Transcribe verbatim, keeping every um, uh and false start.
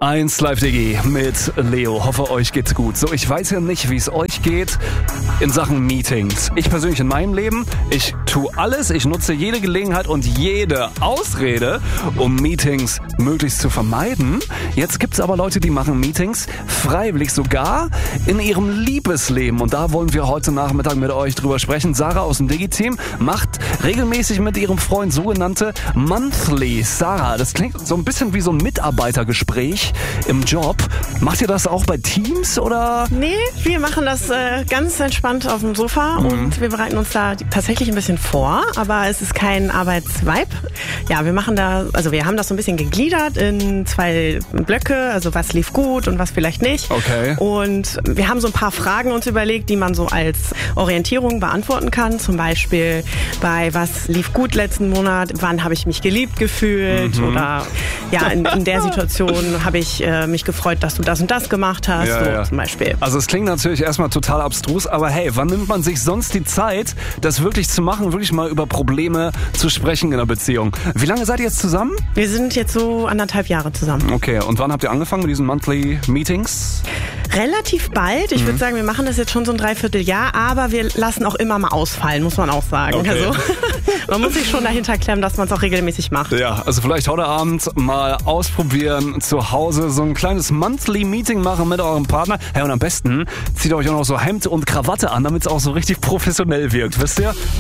eins Live D G mit Leo. Hoffe, euch geht's gut. So, ich weiß ja nicht, wie es euch geht in Sachen Meetings. Ich persönlich in meinem Leben, ich tue alles, ich nutze jede Gelegenheit und jede Ausrede, um Meetings möglichst zu vermeiden. Jetzt gibt's aber Leute, die machen Meetings freiwillig, sogar in ihrem Liebesleben. Und da wollen wir heute Nachmittag mit euch drüber sprechen. Sarah aus dem Digi-Team macht regelmäßig mit ihrem Freund sogenannte Monthly. Sarah, das klingt so ein bisschen wie so ein Mitarbeitergespräch im Job. Macht ihr das auch bei Teams oder? Nee, wir machen das äh, ganz entspannt auf dem Sofa mhm. und wir bereiten uns da tatsächlich ein bisschen vor, aber es ist kein Arbeitsvibe. Ja, wir machen da, also wir haben das so ein bisschen gegliedert in zwei Blöcke, also was lief gut und was vielleicht nicht. Okay. Und wir haben so ein paar Fragen uns überlegt, die man so als Orientierung beantworten kann. Zum Beispiel bei was lief gut letzten Monat, wann habe ich mich geliebt gefühlt mhm. oder ja, in, in der Situation habe ich ich äh, mich gefreut, dass du das und das gemacht hast, ja, so ja. zum Beispiel. Also es klingt natürlich erstmal total abstrus, aber hey, wann nimmt man sich sonst die Zeit, das wirklich zu machen, wirklich mal über Probleme zu sprechen in einer Beziehung? Wie lange seid ihr jetzt zusammen? Wir sind jetzt so anderthalb Jahre zusammen. Okay, und wann habt ihr angefangen mit diesen Monthly Meetings? Relativ bald. Ich mhm. würde sagen, wir machen das jetzt schon so ein Dreivierteljahr, aber wir lassen auch immer mal ausfallen, muss man auch sagen. Okay. Also man muss sich schon dahinter klemmen, dass man es auch regelmäßig macht. Ja, also vielleicht heute Abend mal ausprobieren, zu Hause so ein kleines Monthly Meeting machen mit eurem Partner. Hey, und am besten zieht euch auch noch so Hemd und Krawatte an, damit es auch so richtig professionell wirkt, wisst ihr?